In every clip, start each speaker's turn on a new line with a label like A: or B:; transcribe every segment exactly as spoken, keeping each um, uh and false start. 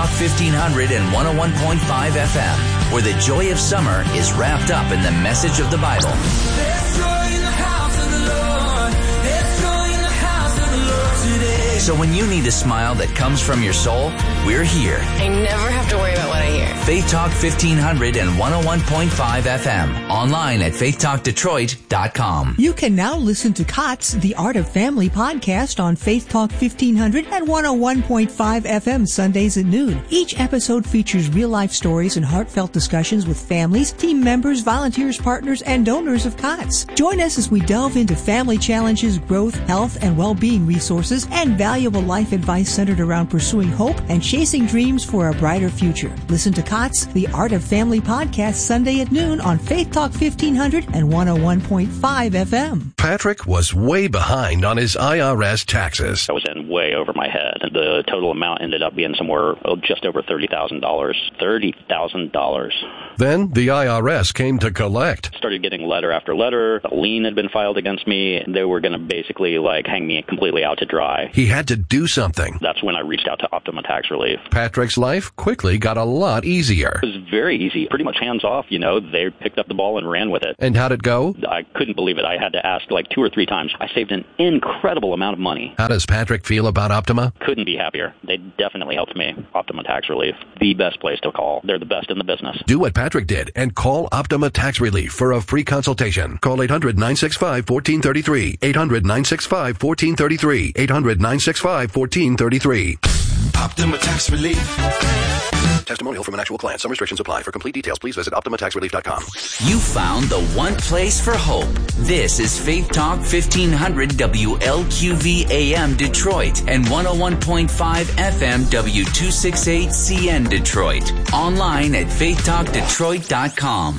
A: Talk fifteen hundred and one oh one point five F M, where the joy of summer is wrapped up in the message of the Bible.
B: There's joy in the house of the Lord. There's joy in the house of the Lord today.
A: So when you need a smile that comes from your soul, we're here.
C: I never have to worry about what I hear.
A: Faith Talk fifteen hundred and one oh one point five F M. Online at faith talk detroit dot com.
D: You can now listen to C O T S, The Art of Family podcast on Faith Talk fifteen hundred and one oh one point five F M Sundays at noon. Each episode features real-life stories and heartfelt discussions with families, team members, volunteers, partners, and donors of C O T S. Join us as we delve into family challenges, growth, health, and well-being resources, and valuable life advice centered around pursuing hope and chasing dreams for a brighter future. Listen to C O T S, The Art of Family podcast Sunday at noon on Faith Talk fifteen hundred and one oh one point five F M.
E: Patrick was way behind on his I R S taxes.
F: I was in way over my head. The total amount ended up being somewhere oh, just over thirty thousand dollars. thirty thousand dollars.
E: Then the I R S came to collect.
F: Started getting letter after letter. A lien had been filed against me. They were going to basically like hang me completely out to dry.
E: He had to do something.
F: That's when I reached out to Optima Tax Relief.
E: Patrick's life quickly got a lot easier.
F: It was very easy. Pretty much hands off, you know. They picked up the ball and ran with it.
E: And how'd it go?
F: I couldn't believe it. I had to ask like two or three times. I saved an incredible amount of money.
E: How does Patrick feel about Optima?
F: Couldn't be happier. They definitely helped me. Optima Tax Relief. The best place to call. They're the best in the business.
E: Do what Patrick did and call Optima Tax Relief for a free consultation. Call eight hundred nine six five one four three three. eight hundred nine six five one four three three. eight hundred nine six five one four three three.
B: Optima Tax Relief.
E: Testimonial from an actual client. Some restrictions apply. For complete details, please visit optima tax relief dot com.
A: You found the one place for hope. This is Faith Talk fifteen hundred W L Q V A M Detroit and one oh one point five F M W two sixty-eight C N Detroit. Online at faith talk detroit dot com.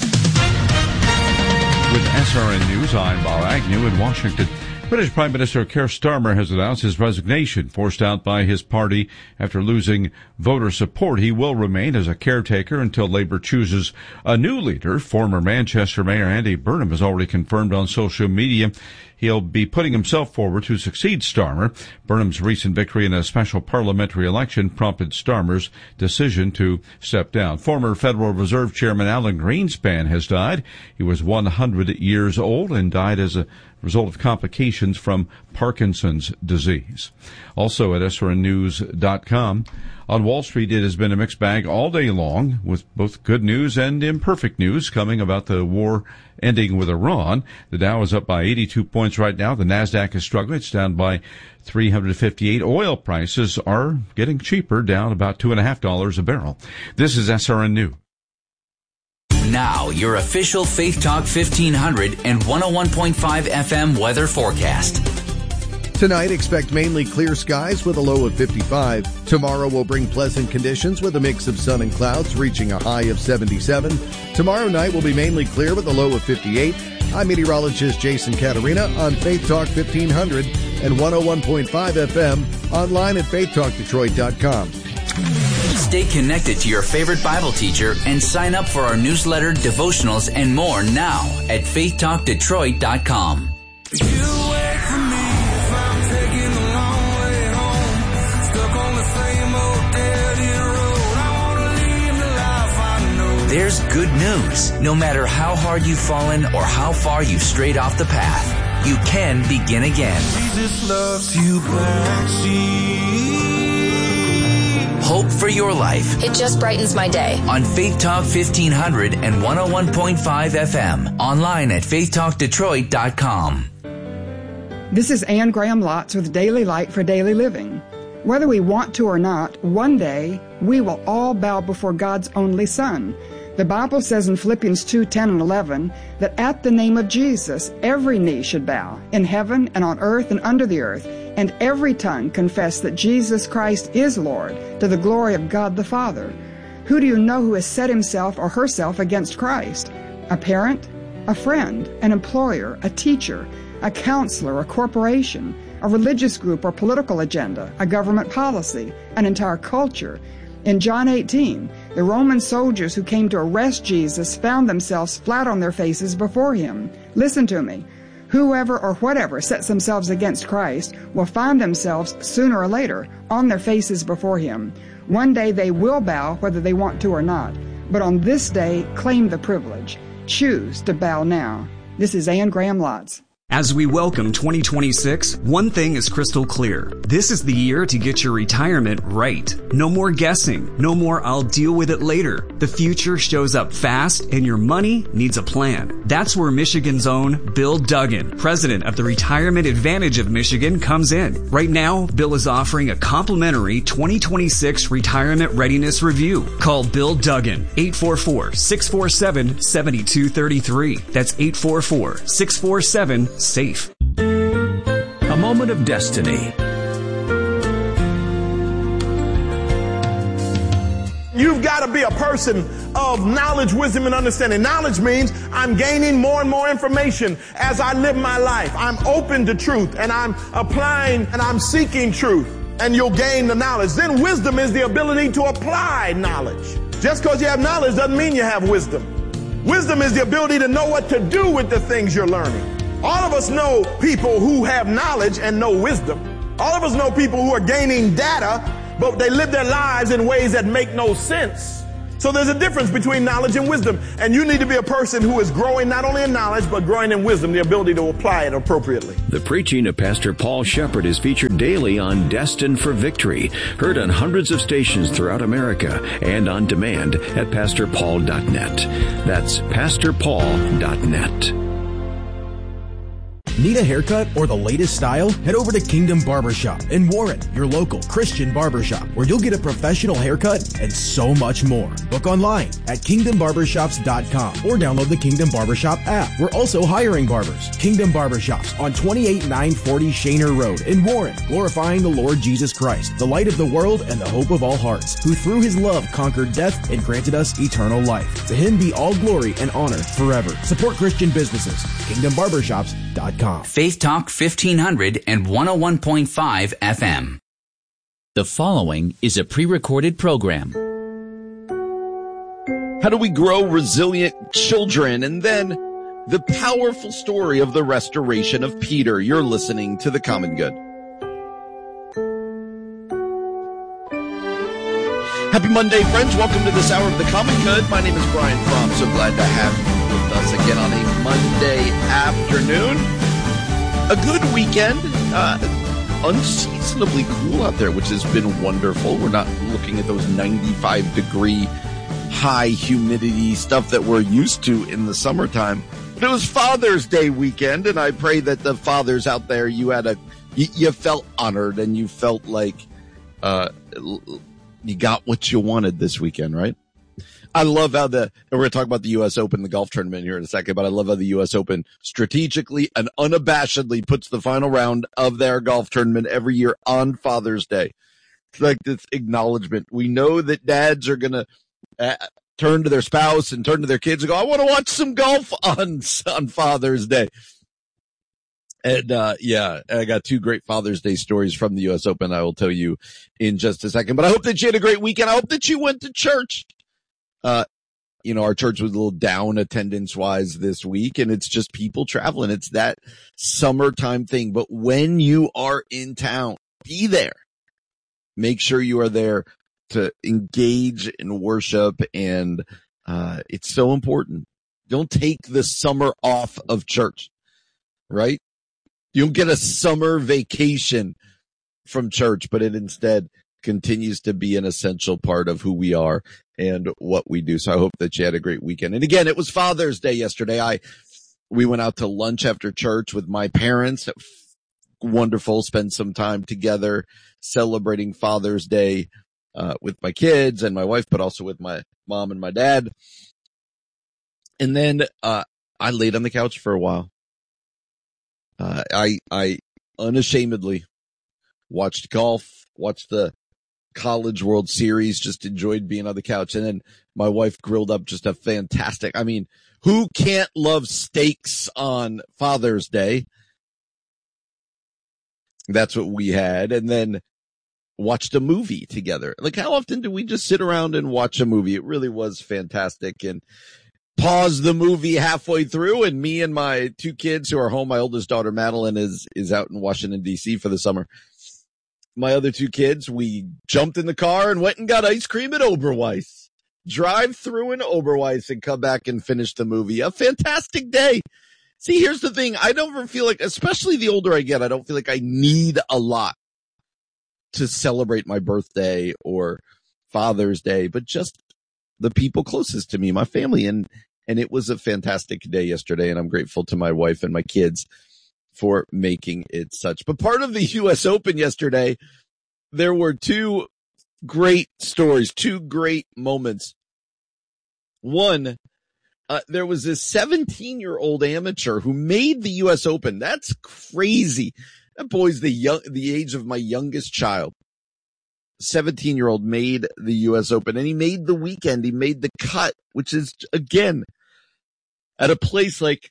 G: With S R N News, I'm Bob Agnew in Washington. British Prime Minister Keir Starmer has announced his resignation, forced out by his party after losing voter support. He will remain as a caretaker until Labour chooses a new leader. Former Manchester Mayor Andy Burnham has already confirmed on social media he'll be putting himself forward to succeed Starmer. Burnham's recent victory in a special parliamentary election prompted Starmer's decision to step down. Former Federal Reserve Chairman Alan Greenspan has died. He was one hundred years old and died as a result of complications from Parkinson's disease. Also at S R N news dot com. On Wall Street, it has been a mixed bag all day long, with both good news and imperfect news coming about the war ending with Iran. The Dow is up by eighty-two points right now. The NASDAQ is struggling. It's down by three hundred fifty-eight. Oil prices are getting cheaper, down about two point five dollars a barrel. This is S R N News.
A: Now, your official Faith Talk fifteen hundred and one oh one point five F M weather forecast.
H: Tonight, expect mainly clear skies with a low of fifty-five. Tomorrow will bring pleasant conditions with a mix of sun and clouds, reaching a high of seventy-seven. Tomorrow night will be mainly clear with a low of fifty-eight. I'm meteorologist Jason Caterina on Faith Talk fifteen hundred and one oh one point five F M, online at faith talk detroit dot com.
A: Stay connected to your favorite Bible teacher and sign up for our newsletter, devotionals, and more now at faith talk detroit dot com.
B: You wait for me if I'm taking the long way home. Stuck on the same old dead-end road. I want to leave the life I know.
A: There's good news. No matter how hard you've fallen or how far you've strayed off the path, you can begin again.
B: Jesus loves you back, see.
A: Hope for your life.
C: It just brightens my day.
A: On Faith Talk fifteen hundred and one oh one point five F M. Online at faith talk detroit dot com.
I: This is Anne Graham Lotz with Daily Light for Daily Living. Whether we want to or not, one day we will all bow before God's only Son. The Bible says in Philippians two, ten and eleven that at the name of Jesus, every knee should bow, in heaven and on earth and under the earth, and every tongue confess that Jesus Christ is Lord, to the glory of God the Father. Who do you know who has set himself or herself against Christ? A parent, a friend, an employer, a teacher, a counselor, a corporation, a religious group or political agenda, a government policy, an entire culture. In John eighteen, the Roman soldiers who came to arrest Jesus found themselves flat on their faces before him. Listen to me. Whoever or whatever sets themselves against Christ will find themselves sooner or later on their faces before Him. One day they will bow whether they want to or not. But on this day, claim the privilege. Choose to bow now. This is Anne Graham Lotz.
J: As we welcome twenty twenty-six, one thing is crystal clear. This is the year to get your retirement right. No more guessing. No more I'll deal with it later. The future shows up fast and your money needs a plan. That's where Michigan's own Bill Duggan, president of the Retirement Advantage of Michigan, comes in. Right now, Bill is offering a complimentary twenty twenty-six retirement readiness review. Call Bill Duggan, eight four four, six four seven, seven two three three. That's eight four four, six four seven, SAFE.
A: A moment of destiny.
K: You've got to be a person of knowledge, wisdom, and understanding. Knowledge means I'm gaining more and more information as I live my life. I'm open to truth, and I'm applying, and I'm seeking truth, and you'll gain the knowledge. Then wisdom is the ability to apply knowledge. Just because you have knowledge doesn't mean you have wisdom. Wisdom is the ability to know what to do with the things you're learning. All of us know people who have knowledge and no wisdom. All of us know people who are gaining data, but they live their lives in ways that make no sense. So there's a difference between knowledge and wisdom. And you need to be a person who is growing not only in knowledge, but growing in wisdom, the ability to apply it appropriately.
L: The preaching of Pastor Paul Shepard is featured daily on Destined for Victory, heard on hundreds of stations throughout America and on demand at pastor paul dot net. That's pastor paul dot net.
M: Need a haircut or the latest style? Head over to Kingdom Barbershop in Warren, your local Christian barbershop, where you'll get a professional haircut and so much more. Book online at kingdom barbershops dot com or download the Kingdom Barbershop app. We're also hiring barbers. Kingdom Barbershops on twenty-eight nine forty Shaner Road in Warren, glorifying the Lord Jesus Christ, the light of the world and the hope of all hearts, who through his love conquered death and granted us eternal life. To him be all glory and honor forever. Support Christian businesses. kingdom barbershops dot com.
A: Faith Talk fifteen hundred and one oh one point five F M. The following is a pre-recorded program.
N: How do we grow resilient children? And then the powerful story of the restoration of Peter. You're listening to The Common Good. Happy Monday, friends. Welcome to this hour of The Common Good. My name is Brian Fromm. So glad to have you with us again on a Monday afternoon. A good weekend, uh, unseasonably cool out there, which has been wonderful. We're not looking at those ninety-five degree high humidity stuff that we're used to in the summertime. But it was Father's Day weekend, and I pray that the fathers out there, you had a, you, you felt honored and you felt like, uh, you got what you wanted this weekend, right? I love how the, and we're going to talk about the U S Open, the golf tournament here in a second, but I love how the U S Open strategically and unabashedly puts the final round of their golf tournament every year on Father's Day. It's like this acknowledgement. We know that dads are going to uh, turn to their spouse and turn to their kids and go, I want to watch some golf on, on Father's Day. And, uh, yeah, I got two great Father's Day stories from the U S Open I will tell you in just a second. But I hope that you had a great weekend. I hope that you went to church. Uh, you know, our church was a little down attendance wise this week, and it's just people traveling. It's that summertime thing. But when you are in town, be there. Make sure you are there to engage in worship. And, uh, it's so important. Don't take the summer off of church, right? You don't get a summer vacation from church, but it instead continues to be an essential part of who we are and what we do. So I hope that you had a great weekend. And again, it was Father's Day yesterday. I, we went out to lunch after church with my parents. Wonderful. Spend some time together celebrating Father's Day, uh, with my kids and my wife, but also with my mom and my dad. And then, uh, I laid on the couch for a while. Uh, I, I unashamedly watched golf, watched the College World Series, just enjoyed being on the couch. And then my wife grilled up just a fantastic, I mean, who can't love steaks on Father's Day? That's what we had. And then watched a movie together. Like, how often do we just sit around and watch a movie? It really was fantastic. And pause the movie halfway through, and me and my two kids who are home, my oldest daughter Madeline is is out in Washington D C for the summer. My other two kids, we jumped in the car and went and got ice cream at Oberweis. Drive through in Oberweis and come back and finish the movie. A fantastic day. See, here's the thing. I never feel like, especially the older I get, I don't feel like I need a lot to celebrate my birthday or Father's Day, but just the people closest to me, my family. And, and it was a fantastic day yesterday. And I'm grateful to my wife and my kids for making it such. But part of the U S Open yesterday, there were two great stories, two great moments. One, uh, there was this seventeen-year-old amateur who made the U S Open. That's crazy. That boy's the young, the age of my youngest child. seventeen-year-old made the U S Open, and he made the weekend. He made the cut, which is, again, at a place like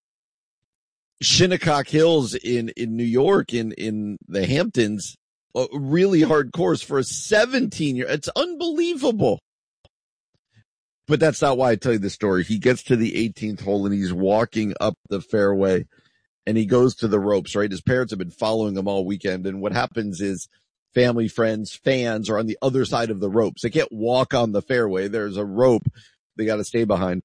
N: Shinnecock Hills in, in New York, in, in the Hamptons, a really hard course for a seventeen year. It's unbelievable. But that's not why I tell you the story. He gets to the eighteenth hole and he's walking up the fairway and he goes to the ropes, right? His parents have been following him all weekend. And what happens is family, friends, fans are on the other side of the ropes. They can't walk on the fairway. There's a rope they got to stay behind.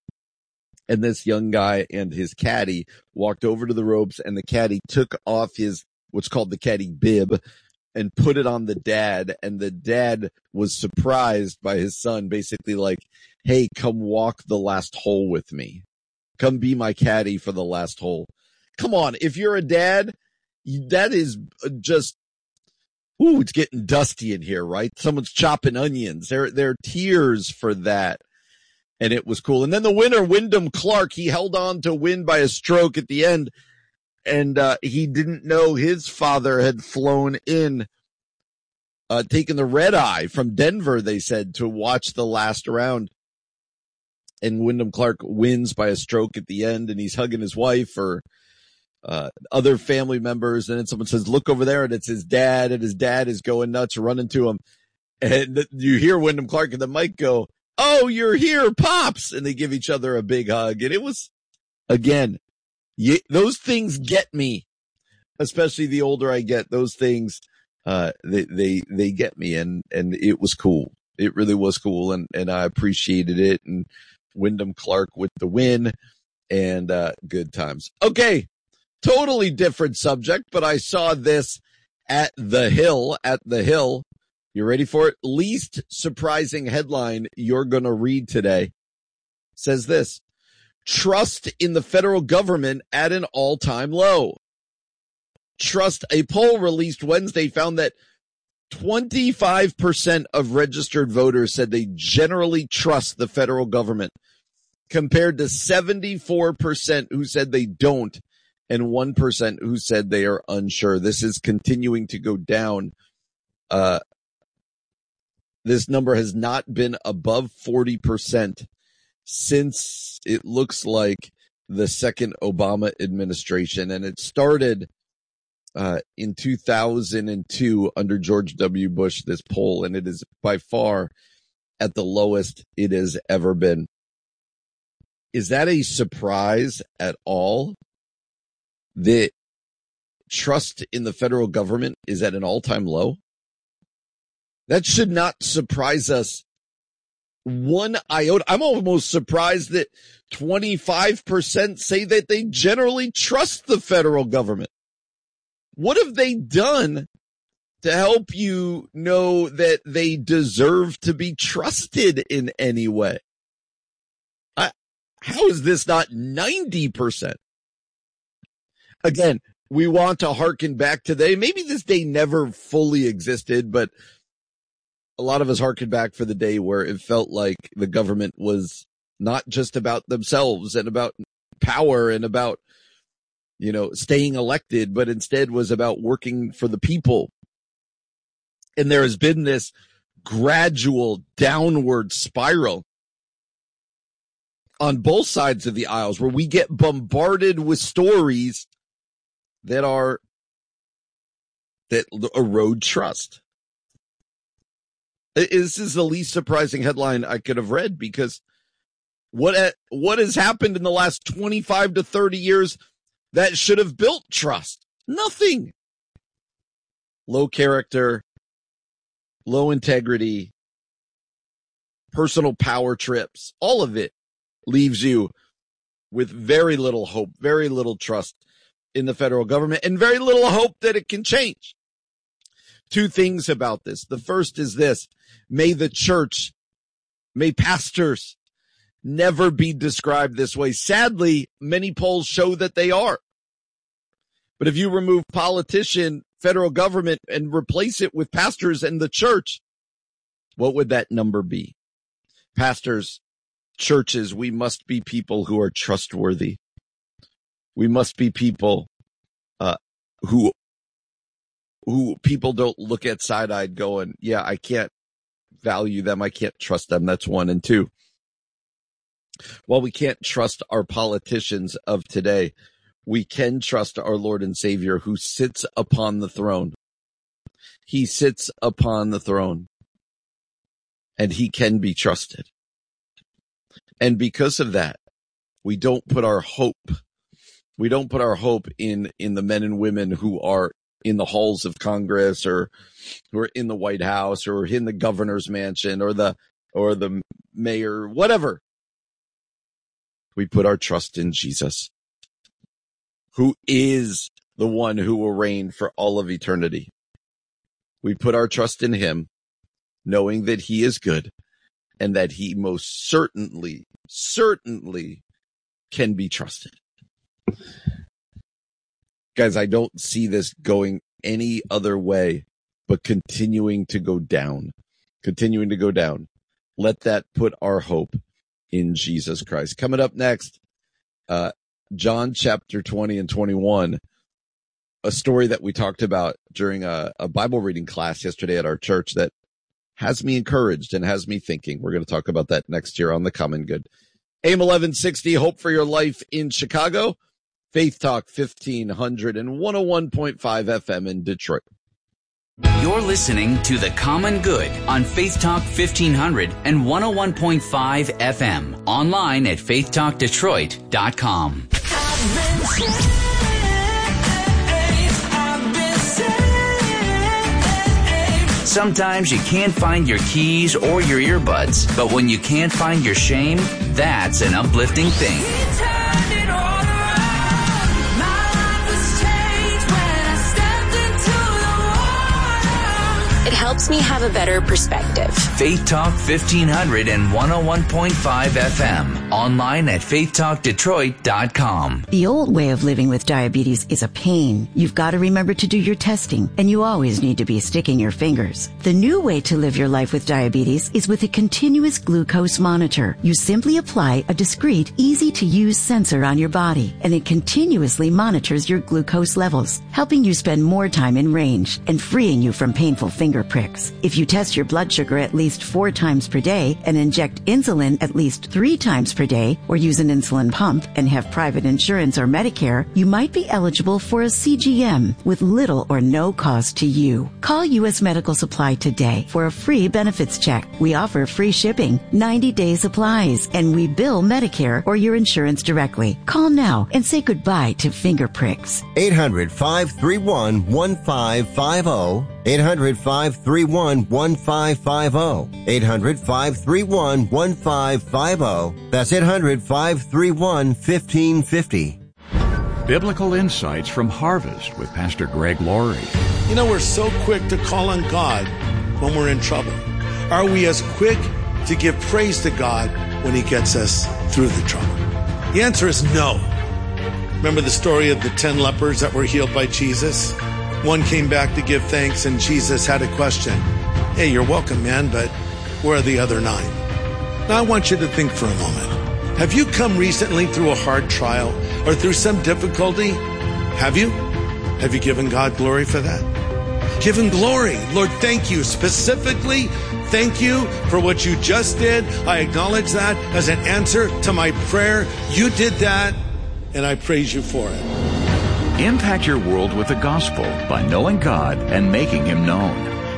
N: And this young guy and his caddy walked over to the ropes, and the caddy took off his, what's called the caddy bib, and put it on the dad. And the dad was surprised by his son, basically like, hey, come walk the last hole with me. Come be my caddy for the last hole. Come on. If you're a dad, that is just, ooh, it's getting dusty in here, right? Someone's chopping onions. There, there are tears for that. And it was cool. And then the winner, Wyndham Clark, he held on to win by a stroke at the end. And, uh, he didn't know his father had flown in, uh, taken the red eye from Denver, they said, to watch the last round. And Wyndham Clark wins by a stroke at the end, and he's hugging his wife or, uh, other family members. And then someone says, look over there, and it's his dad, and his dad is going nuts, running to him. And you hear Wyndham Clark and the mic go, oh, you're here, Pops. And they give each other a big hug. And it was, again, you, those things get me, especially the older I get. Those things, uh, they, they, they get me. And, and it was cool. It really was cool. And, and I appreciated it. And Wyndham Clark with the win and, uh, good times. Okay. Totally different subject, but I saw this at the Hill, at the Hill. You ready for it? Least surprising headline you're going to read today says this: trust in the federal government at an all-time low. Trust, a poll released Wednesday found that twenty-five percent of registered voters said they generally trust the federal government, compared to seventy-four percent who said they don't and one percent who said they are unsure. This is continuing to go down. Uh, This number has not been above forty percent since it looks like the second Obama administration. And it started uh, in two thousand two under George W. Bush, this poll, and it is by far at the lowest it has ever been. Is that a surprise at all? The trust in the federal government is at an all-time low? That should not surprise us one iota. I'm almost surprised that twenty-five percent say that they generally trust the federal government. What have they done to help you know that they deserve to be trusted in any way? I, how is this not ninety percent? Again, we want to hearken back to the, maybe this day never fully existed, but a lot of us harken back for the day where it felt like the government was not just about themselves and about power and about, you know, staying elected, but instead was about working for the people. And there has been this gradual downward spiral on both sides of the aisles where we get bombarded with stories that are, that erode trust. This is the least surprising headline I could have read, because What, what has happened in the last twenty-five to thirty years that should have built trust? Nothing. Low character, low integrity, personal power trips, all of it leaves you with very little hope, very little trust in the federal government, and very little hope that it can change. Two things about this. The first is this: may the church, may pastors never be described this way. Sadly, many polls show that they are. But if you remove politician, federal government, and replace it with pastors and the church, what would that number be? Pastors, churches, we must be people who are trustworthy. We must be people uh, who who people don't look at side-eyed going, yeah, I can't value them. I can't trust them. That's one. And two, while we can't trust our politicians of today, we can trust our Lord and Savior who sits upon the throne. He sits upon the throne, and he can be trusted. And because of that, we don't put our hope, we don't put our hope in, in the men and women who are in the halls of Congress, or who are in the White House, or in the governor's mansion, or the, or the mayor, whatever. We put our trust in Jesus, who is the one who will reign for all of eternity. We put our trust in him, knowing that he is good, and that he most certainly, certainly can be trusted. Guys, I don't see this going any other way but continuing to go down, continuing to go down. Let that put our hope in Jesus Christ. Coming up next, uh, John chapter twenty and twenty-one, a story that we talked about during a, a Bible reading class yesterday at our church that has me encouraged and has me thinking. We're going to talk about that next year on The Common Good. A M eleven sixty, Hope for Your Life in Chicago, Faith Talk fifteen hundred and one oh one point five F M in Detroit.
A: You're listening to The Common Good on Faith Talk fifteen hundred and one oh one point five F M. Online at faith talk detroit dot com. Sometimes you can't find your keys or your earbuds, but when you can't find your shame, that's an uplifting thing.
C: It helps me have a better perspective.
A: Faith Talk fifteen hundred and one oh one point five F M. Online at faith talk detroit dot com.
O: The old way of living with diabetes is a pain. You've got to remember to do your testing, and you always need to be sticking your fingers. The new way to live your life with diabetes is with a continuous glucose monitor. You simply apply a discreet, easy-to-use sensor on your body, and it continuously monitors your glucose levels, helping you spend more time in range and freeing you from painful finger pricks. If you test your blood sugar at least four times per day and inject insulin at least three times per day, or use an insulin pump and have private insurance or Medicare, you might be eligible for a C G M with little or no cost to you. Call U S Medical Supply today for a free benefits check. We offer free shipping, ninety day supplies, and we bill Medicare or your insurance directly. Call now and say goodbye to finger pricks.
P: eight hundred, five three one, one five five zero. eight hundred, five three one, one five five zero. eight hundred, five three one, one five five zero. That's eight hundred, five three one, one five five zero.
Q: Biblical Insights from Harvest with Pastor Greg Laurie.
K: You know, we're so quick to call on God when we're in trouble. Are we as quick to give praise to God when he gets us through the trouble? The answer is no. Remember the story of the ten lepers that were healed by Jesus? One came back to give thanks, and Jesus had a question. Hey, you're welcome, man, but where are the other nine? Now I want you to think for a moment. Have you come recently through a hard trial or through some difficulty? Have you? Have you given God glory for that? Give him glory. Lord, thank you. Specifically, thank you for what you just did. I acknowledge that as an answer to my prayer. You did that, and I praise you for it.
Q: Impact your world with the gospel by knowing God and making him known.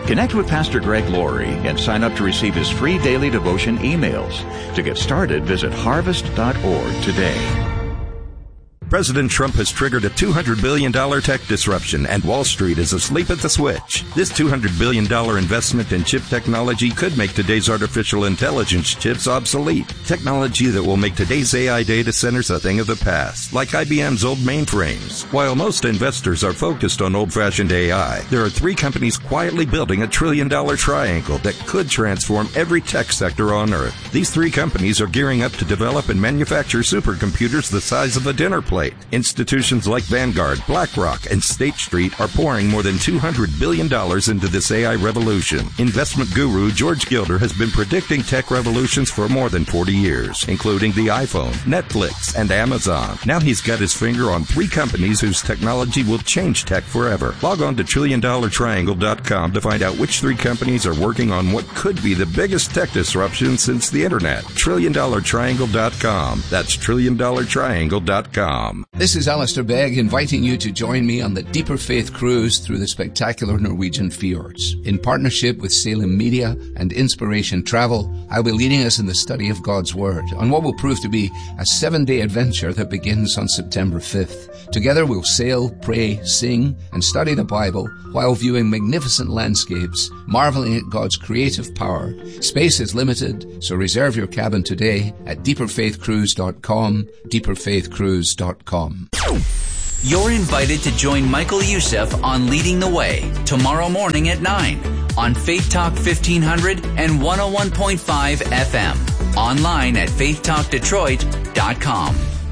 Q: Connect with Pastor Greg Laurie and sign up to receive his free daily devotion emails. To get started, visit harvest dot org today.
R: President Trump has triggered a two hundred billion dollars tech disruption, and Wall Street is asleep at the switch. This two hundred billion dollars investment in chip technology could make today's artificial intelligence chips obsolete. Technology that will make today's A I data centers a thing of the past, like I B M's old mainframes. While most investors are focused on old-fashioned A I, there are three companies quietly building a trillion-dollar triangle that could transform every tech sector on Earth. These three companies are gearing up to develop and manufacture supercomputers the size of a dinner plate. Institutions like Vanguard, BlackRock, and State Street are pouring more than two hundred billion dollars into this A I revolution. Investment guru George Gilder has been predicting tech revolutions for more than forty years, including the iPhone, Netflix, and Amazon. Now he's got his finger on three companies whose technology will change tech forever. Log on to trillion dollar triangle dot com to find out which three companies are working on what could be the biggest tech disruption since the internet. trillion dollar triangle dot com. That's trillion dollar triangle dot com.
S: This is Alistair Begg inviting you to join me on the Deeper Faith Cruise through the spectacular Norwegian fjords. In partnership with Salem Media and Inspiration Travel, I'll be leading us in the study of God's Word on what will prove to be a seven-day adventure that begins on September fifth. Together we'll sail, pray, sing, and study the Bible while viewing magnificent landscapes, marveling at God's creative power. Space is limited, so reserve your cabin today at deeper faith cruise dot com, deeper faith cruise dot com.
A: You're invited to join Michael Youssef on Leading the Way tomorrow morning at nine on Faith Talk fifteen hundred and one oh one point five F M. Online at faith talk detroit dot com.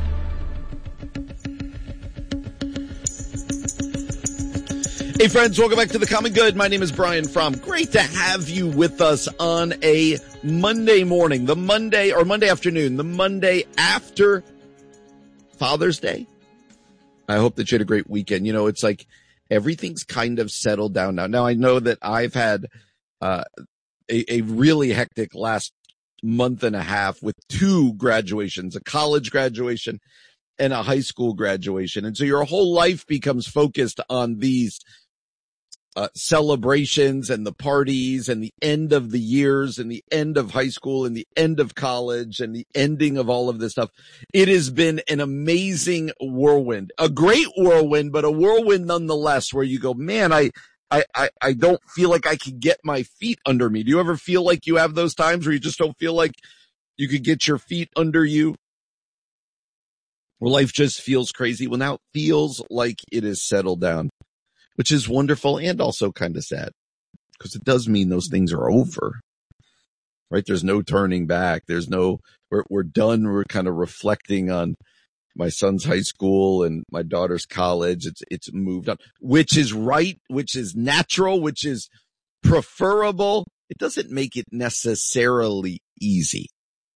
N: Hey friends, welcome back to The Common Good. My name is Brian Fromm. Great to have you with us on a Monday morning, the Monday or Monday afternoon, the Monday after Father's Day. I hope that you had a great weekend. You know, it's like everything's kind of settled down now. Now I know that I've had uh, a, a really hectic last month and a half with two graduations, a college graduation and a high school graduation. And so your whole life becomes focused on these Uh, celebrations and the parties and the end of the years and the end of high school and the end of college and the ending of all of this stuff. It has been an amazing whirlwind, a great whirlwind, but a whirlwind nonetheless, where you go, man, I, I, I, I don't feel like I can get my feet under me. Do you ever feel like you have those times where you just don't feel like you could get your feet under you? Where life just feels crazy? Well, now it feels like it is settled down, which is wonderful and also kind of sad, because it does mean those things are over, right? There's no turning back. There's no, we're, we're done. We're kind of reflecting on my son's high school and my daughter's college. It's, it's moved on, which is right, which is natural, which is preferable. It doesn't make it necessarily easy.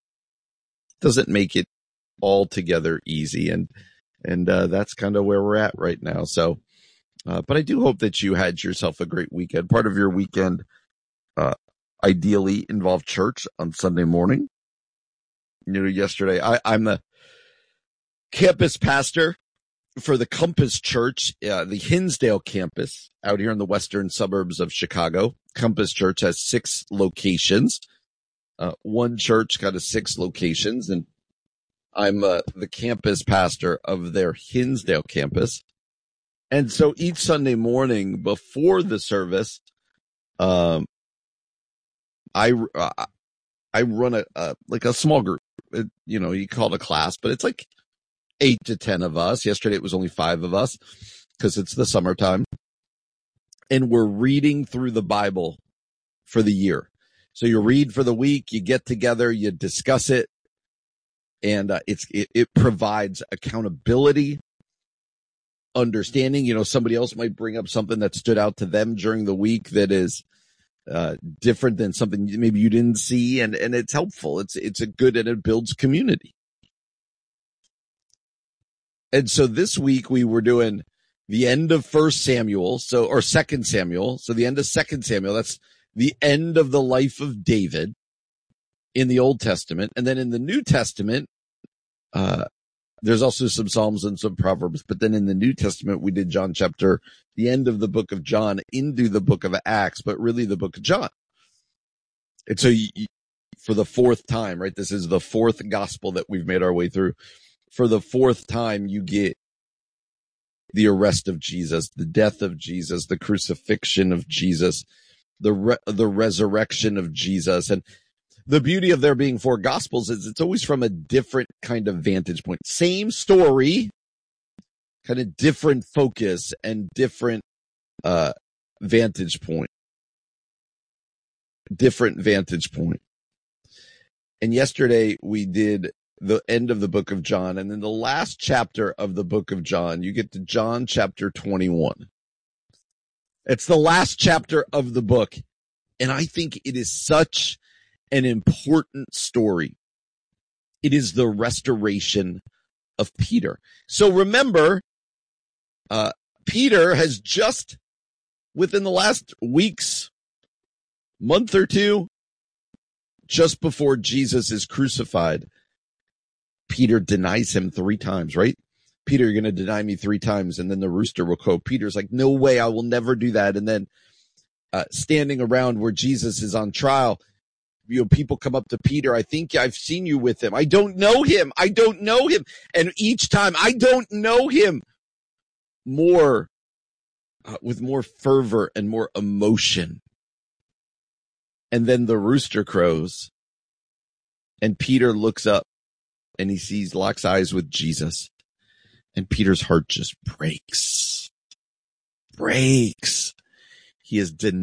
N: It doesn't make it altogether easy. And, and, uh, that's kind of where we're at right now. So, Uh, but I do hope that you had yourself a great weekend. Part of your weekend, uh, ideally involved church on Sunday morning. You know, yesterday, I, I'm the campus pastor for the Compass Church, uh, the Hinsdale campus out here in the western suburbs of Chicago. Compass Church has six locations. Uh, one church got a six locations, and I'm, uh, the campus pastor of their Hinsdale campus. And so each Sunday morning before the service, um, I, uh, I run a, a, like a small group, it, you know, you call it a class, but it's like eight to ten of us. Yesterday it was only five of us because it's the summertime, and we're reading through the Bible for the year. So you read for the week, you get together, you discuss it, and uh, it's, it, it provides accountability, understanding. You know, somebody else might bring up something that stood out to them during the week that is uh different than something maybe you didn't see, and and it's helpful. It's it's a good, and it builds community. And so this week we were doing the end of First Samuel, so or Second Samuel, so the end of Second Samuel. That's the end of the life of David in the Old Testament, and then in the New Testament, uh there's also some Psalms and some Proverbs, but then in the New Testament, we did John chapter, the end of the book of John into the book of Acts, but really the book of John. And so you, you, for the fourth time, right? This is the fourth gospel that we've made our way through. For the fourth time, you get the arrest of Jesus, the death of Jesus, the crucifixion of Jesus, the re- the resurrection of Jesus. And the beauty of there being four gospels is it's always from a different kind of vantage point. Same story, kind of different focus and different uh vantage point. Different vantage point. And yesterday we did the end of the book of John, and then the last chapter of the book of John, you get to John chapter twenty-one. It's the last chapter of the book, and I think it is such an important story. It is the restoration of Peter. So remember, uh, Peter has just, within the last weeks, month or two, just before Jesus is crucified, Peter denies him three times, right? Peter, you're going to deny me three times. And then the rooster will crow. Peter's like, no way, I will never do that. And then uh, standing around where Jesus is on trial, you know, people come up to Peter. I think I've seen you with him. I don't know him. I don't know him. And each time, I don't know him, more, uh, with more fervor and more emotion. And then the rooster crows and Peter looks up and he sees, locks eyes with Jesus, and Peter's heart just breaks, breaks. He is denied.